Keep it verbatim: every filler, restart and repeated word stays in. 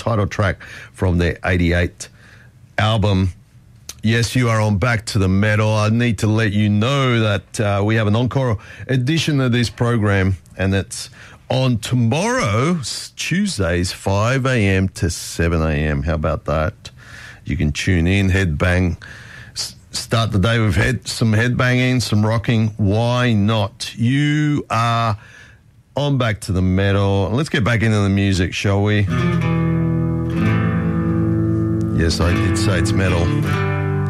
title track from their eighty-eight album. Yes, you are on Back to the Metal. I need to let you know that uh, we have an encore edition of this program, and it's on tomorrow, Tuesdays, five a.m. to seven a.m. How about that? You can tune in, headbang, s- start the day with head, some headbanging, some rocking. Why not? You are on Back to the Metal. Let's get back into the music, shall we? Yes, I did say it's metal.